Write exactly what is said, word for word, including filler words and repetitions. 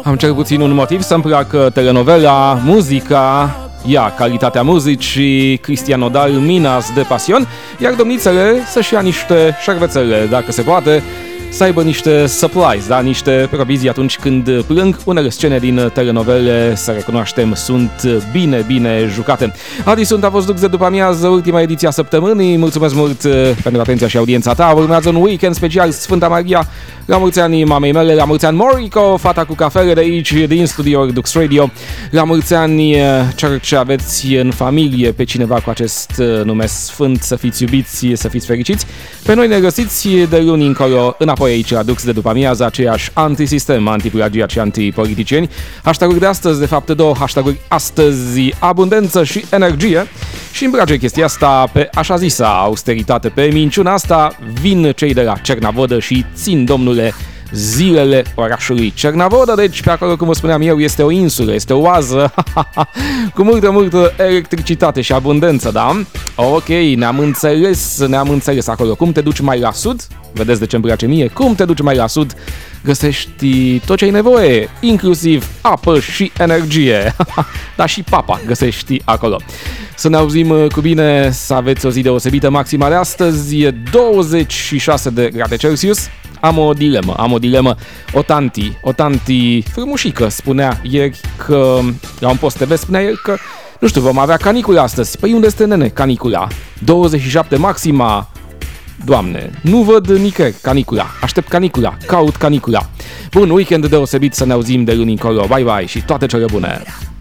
Am cel puțin un motiv să-mi placă telenovela, muzica, ia calitatea muzicii, Cristian Nodal, Minas de Pasion, iar domnițele să-și ia niște șervețele, dacă se poate, să aibă niște supplies, da? Niște provizii atunci când plâng. Unele scene din telenovele, să recunoaștem, sunt bine, bine jucate. Adi sunt, a fost Dux de după amiază, ultima ediție a săptămânii. Mulțumesc mult pentru atenția și audiența ta. Urmează un weekend special Sfânta Maria. La mulți ani mamei mele, la mulți ani Morico, fata cu cafele de aici, din studio Dux Radio. La mulți ani celor ce aveți în familie pe cineva cu acest nume sfânt, să fiți iubiți, să fiți fericiți. Pe noi ne găsiți de luni încolo înapoi aici la Dux de după amiază, aceiași antisistem, antiplagiat și antipoliticieni. Hashtag-uri de astăzi, de fapt două hashtag-uri astăzi, abundență și energie. Și îmi place chestia asta, pe așa zisa austeritate, pe minciuna asta, vin cei de la Cernavodă și țin, domnule, zilele orașului Cernavodă. Deci pe acolo, cum vă spuneam eu, este o insulă, este o oază cu multă, multă electricitate și abundență, da? Ok, ne-am înțeles, ne-am înțeles acolo. Cum te duci mai la sud? Vedeți de ce îmi place mie? Cum te duci mai la sud? Găsești tot ce ai nevoie, inclusiv apă și energie. Dar și papa găsești acolo. Să ne auzim cu bine, să aveți o zi deosebită. Maxima de astăzi e douăzeci și șase de grade Celsius. Am o dilemă, am o dilemă. O tanti, o tanti frumușică spunea ieri că, la un post T V spunea ieri că, nu știu, vom avea canicula astăzi. Păi unde este, nene, canicula? douăzeci și șapte maxima. Doamne, nu văd nicăieri canicula. Aștept canicula, caut canicula. Bun, weekend deosebit, să ne auzim de luni încolo. Bye bye și toate cele bune.